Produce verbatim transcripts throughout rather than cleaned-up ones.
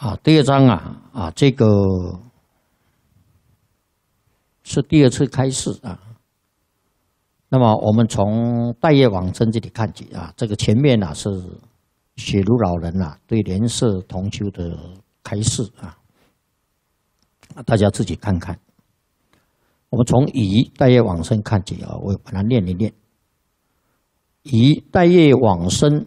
啊，第二章啊啊，这个是第二次开示啊。那么我们从待业往生这里看起啊，这个前面啊是雪如老人啊对莲社同修的开示啊，大家自己看看。我们从以待业往生看起啊，我把它念一念。以待业往生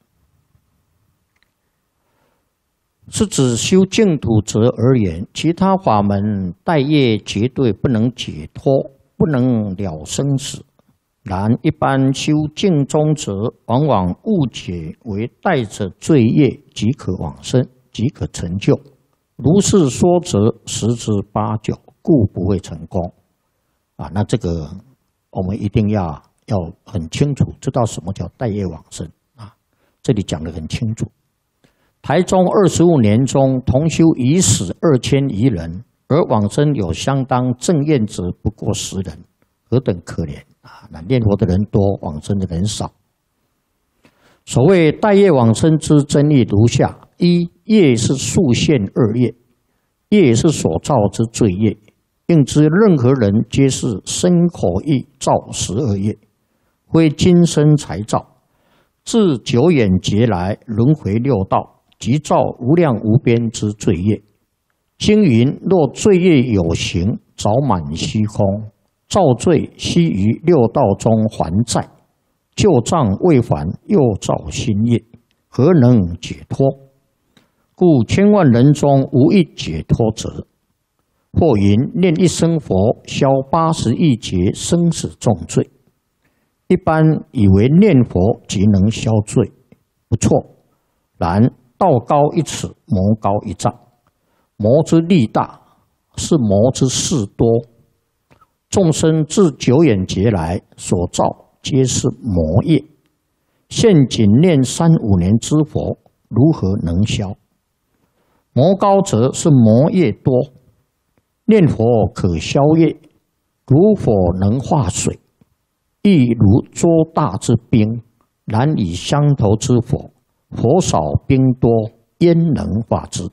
是指修净土者而言，其他法门待业绝对不能解脱，不能了生死。然一般修净宗者，往往误解为带着罪业即可往生，即可成就。如是说则十之八九，故不会成功。啊，那这个我们一定要要很清楚，知道什么叫待业往生啊？这里讲得很清楚。台中二十五年中，同修已死二千余人，而往生有相当正愿者不过十人，何等可怜啊！那念佛的人多，往生的人少。所谓待业往生之真义如下：一、业是数现二业，业是所造之罪业，应知任何人皆是身口意造十二业，非今生才造，自久远劫来轮回六道。即造无量无边之罪业。经云：若罪业有形，早满虚空，造罪须于六道中还债，旧账未还，又造新业，何能解脱？故千万人中无一解脱者。或云：念一声佛，消八十亿劫生死重罪。一般以为念佛即能消罪，不错。然道高一尺，魔高一丈。魔之力大，是魔之事多。众生自久远劫来所造，皆是魔业。现仅念三五年之佛，如何能消？魔高则是魔业多。念佛可消业，如火能化水，亦如捉大之冰，难以相投之火。火少冰多，焉能化之？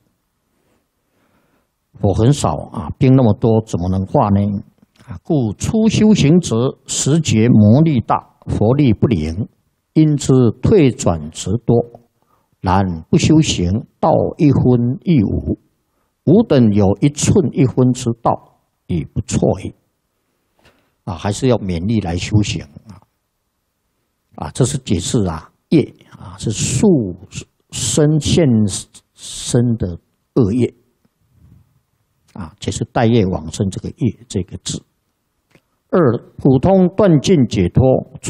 火很少啊，冰那么多，怎么能化呢？啊，故初修行者，实觉魔力大，佛力不灵，因之退转则多。然不修行，道一分亦无，吾等有一寸一分之道，已不错矣。啊，还是要勉励来修行啊！啊，这是解释啊。业啊，是数生现生的恶业啊，这是待业往生这个业这个字。二、普通断尽解脱。